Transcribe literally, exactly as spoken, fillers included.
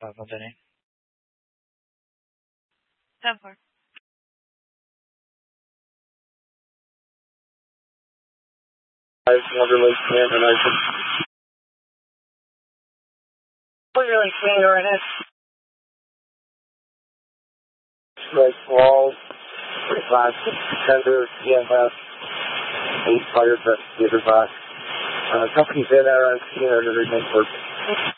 five one eight. ten four. Five Wonderlake Command United. Wonderlake Command United. Strike Wall, forty-five, Tender, E M S, eight Fire Investigator Box. Uh, company's in there on scene, are to remain working.